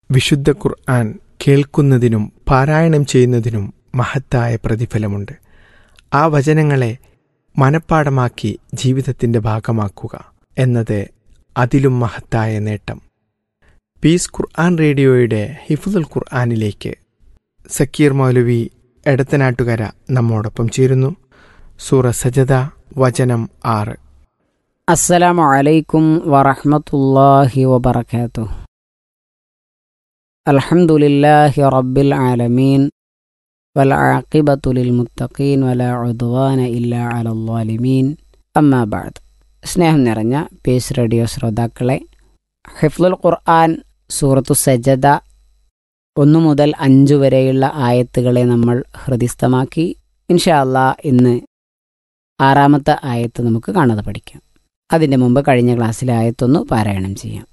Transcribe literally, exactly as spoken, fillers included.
വിശുദ്ധ ഖുർആൻ കേൾക്കുന്നതിനും പാരായണം ചെയ്യുന്നതിനും മഹത്തായ പ്രതിഫലമുണ്ട്. ആ വചനങ്ങളെ മനഃപ്പാഠമാക്കി ജീവിതത്തിൻ്റെ ഭാഗമാക്കുക എന്നത് അതിലും മഹത്തായ നേട്ടം. പീസ് ഖുർആൻ റേഡിയോയുടെ ഹിഫ്ളുൽ ഖുർആനിലേക്ക് സക്കീർ മൗലവി എടത്തനാട്ടുകര നമ്മോടൊപ്പം ചേരുന്നു. സൂറ സജദ വചനം ആറ്. അസ്സലാമു അലൈക്കും വറഹ്മത്തുള്ളാഹി വബറകാതുഹു. അൽഹംദുലില്ലാഹി റബ്ബിൽ ആലമീൻ വൽ ആഖിബത്തു ലിൽ മുത്തഖീൻ വലാ ഉദ്വാന ഇല്ലാ അലൽ ളാലിമീൻ. അമ്മാ ബഅദ്. സ്നേഹം നിറഞ്ഞ പീസ് റേഡിയോ ശ്രോതാക്കളെ, ഹിഫ്ളുൽ ഖുർആൻ സൂറത്തു സജദ ഒന്നു മുതൽ അഞ്ചു വരെയുള്ള ആയത്തുകളെ നമ്മൾ ഹൃദിസ്ഥമാക്കി. ഇൻഷാ അല്ലാഹ് ഇന്ന് ആറാമത്തെ ആയത്ത് നമുക്ക് കാണാതെ പഠിക്കാം. അതിൻ്റെ മുമ്പ് കഴിഞ്ഞ ക്ലാസ്സിലെ ആയത്തൊന്ന് പാരായണം ചെയ്യാം.